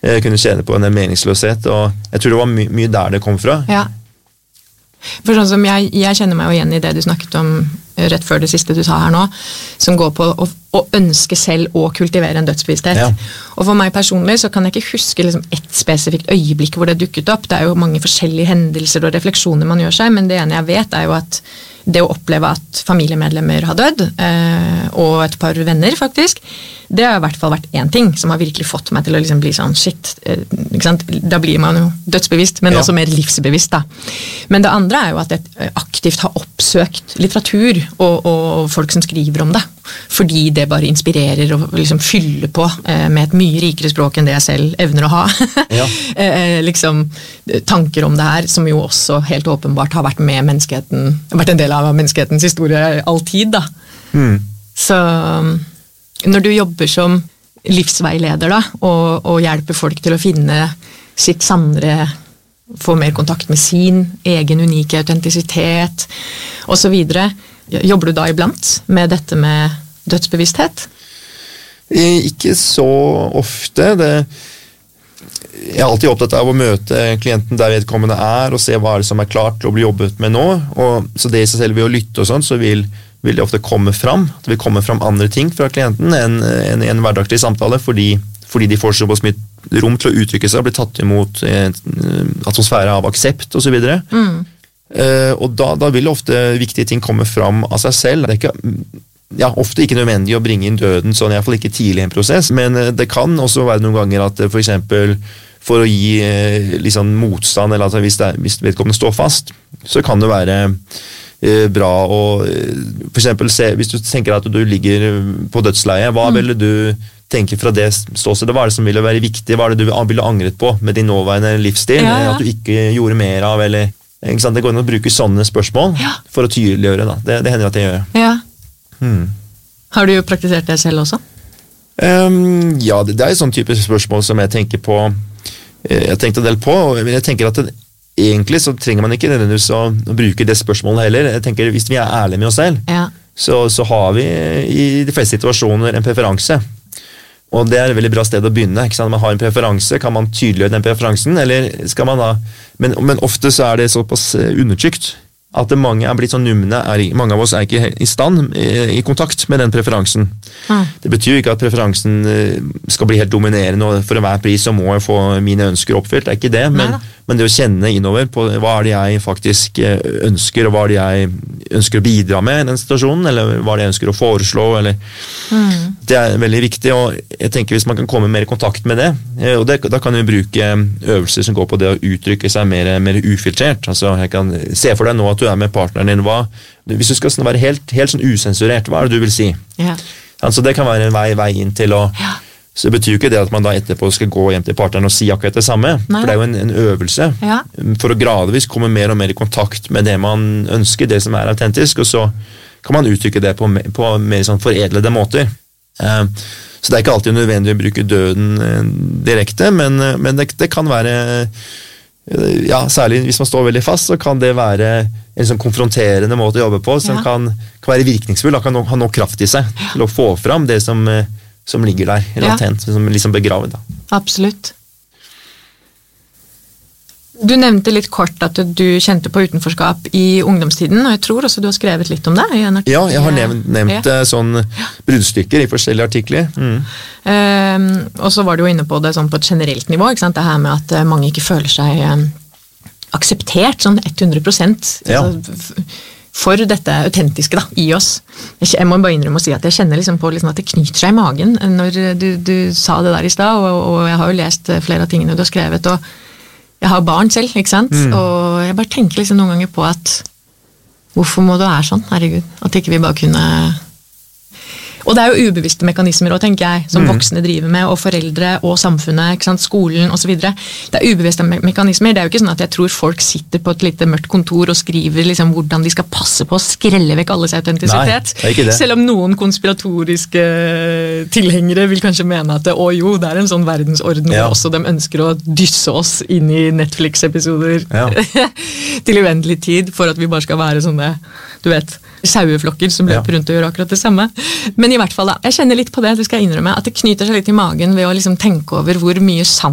kunne kjenne på en meningsløshet, og jeg tror det var mye der det kom fra. Ja. For sånn som jeg kjenner meg jo igjen i det du snakket om rett før det siste du sa her nå, som går på å ønske selv å kultivere en dødsbevissthet. Ja. Og for meg personlig så kan jeg ikke huske liksom ett spesifikt øyeblikk hvor det dukket opp. Det er jo mange forskjellige hendelser og refleksjoner man gjør seg, men det ene jeg vet er jo at det å oppleve at familiemedlemmer har dødd, og et par venner faktisk, det har i hvert fall vært en ting som har virkelig fått meg til å liksom bli sånn, shit, ikke sant? Da blir man jo dødsbevisst, men også mer livsbevisst da. Men det andre er jo at jeg aktivt har oppsøkt litteratur og folk som skriver om det, fordi det bare inspirerer og liksom fyller på med et mye rikere språk enn det jeg selv evner å ha. Ja. Liksom tanker om det her, som jo også helt åpenbart har vært med menneskeheten, vært en del av menneskehetens historie alltid da. Så når du jobber som livsveileder da, og hjelper folk til å finne sitt sannere, få mer kontakt med sin egen unike autentisitet og så videre, jobber du da iblant med dette med dødsbevissthet? Ikke så ofte. Jeg er alltid opptatt av å møte klienten der vedkommende og se hva det som klart til å bli jobbet med nå. Og så det i seg selv ved å lytte og sånn, så vil det ofte komme fram. Det vil komme fram andre ting fra klienten enn en hverdagslig samtale, fordi de får så mye rom til å uttrykke seg og bli tatt imot atmosfære av aksept og så videre. Og da vil ofte viktige ting komme fram av seg selv. Det er ofte ikke nødvendig å bringe inn døden, sånn i hvert fall ikke tidlig i en prosess, men det kan også være noen ganger at for eksempel for å gi liksom motstand, eller altså hvis vedkommende står fast, så kan det være bra å for eksempel se, hvis du tenker at du ligger på dødsleie, hva ville du tenke fra det ståstedet? Hva er det som ville være viktig? Hva er det du ville angret på med din nåværende livsstil? At du ikke gjorde mer av, eller ikke sant? Det går inn å bruke sånne spørsmål for å tydeliggjøre da. Det hender at jeg gjør. Ja. Har du jo praktisert det selv også? Ja, det er sånn type spørsmål som jeg tenker på. Jeg tenkte en del på, og jeg tenker at egentlig så trenger man ikke nødvendigvis å bruke det spørsmålet heller. Jeg tenker hvis vi er ærlige med oss selv, så har vi i de fleste situasjoner en preferanse. Og det er et veldig bra sted å begynne. Ikke sant? Man har en preferanse, kan man tydeliggjøre den preferansen, eller skal man da... Men ofte så er det såpass undertrykt at mange er blitt sånn numne, mange av oss er ikke i stand i kontakt med den preferansen. Det betyr jo ikke at preferansen skal bli helt dominerende, og for enhver pris så må jeg få mine ønsker oppfylt, det er ikke det, men det å kjenne innover på hva er det jeg faktisk ønsker, og hva er det jeg ønsker å bidra med i den situasjonen, eller hva er det jeg ønsker å foreslå, eller det er veldig viktig, og jeg tenker hvis man kan komme mer i kontakt med det, og da kan vi bruke øvelser som går på det å uttrykke seg mer ufiltrert. Altså jeg kan se for deg nå at du er med partneren din, hvis du skal være helt sånn usensurert, hva er det du vil si? Altså det kan være en vei inn til å så det betyr jo ikke det at man da etterpå skal gå hjem til partneren og si akkurat det samme. For det er jo en øvelse for å gradvis komme mer og mer i kontakt med det man ønsker, det som er autentisk, og så kan man uttrykke det på mer sånn foredlede måter. Så det er ikke alltid nødvendig å bruke døden direkte, men det kan være, særlig hvis man står veldig fast, så kan det være en sånn konfronterende måte å jobbe på, som kan være virkningsfull, kan ha noe kraft i seg til å få fram det som ligger der, latent, som liksom begravet. Da. Absolutt. Du nevnte litt kort at du kjente på utenforskap i ungdomstiden, og jeg tror også du har skrevet litt om det i en artikkel. Ja, jeg har nevnt sånn bruddstykker i forskjellige artikler. Og så var du jo inne på det sånn på et generelt nivå, ikke sant? Det her med at mange ikke føler seg akseptert, sånn 100%. Altså, for dette autentiske da, i oss. Jeg må bare innrømme å si at jeg kjenner liksom på liksom at det knyter seg i magen når du sa det der i sted, og jeg har jo lest flere av tingene du har skrevet, og jeg har barn selv, ikke sant? Og jeg bare tenker liksom noen ganger på at hvorfor må det være sånn, herregud, at ikke vi bare kunne... Og det er jo ubevisste mekanismer også, tenker jeg, som voksne driver med, og foreldre og samfunnet, ikke sant, skolen og så videre. Det er ubevisste mekanismer. Det er jo ikke sånn at jeg tror folk sitter på et lite mørkt kontor og skriver liksom hvordan de skal passe på å skrelle vekk alles autentisitet. Nei, det er ikke det. Selv om noen konspiratoriske tilhengere vil kanskje mene at det er en sånn verdensorden hvor også de ønsker å dysse oss inn i Netflix-episoder til uendelig tid for at vi bare skal være sånne, du vet, saueflokker som løper rundt og gjør akkurat det samme. Men i hvert fall da, jeg kjenner litt på det skal jeg innrømme, at det knyter seg litt i magen ved å liksom tenke over hvor mye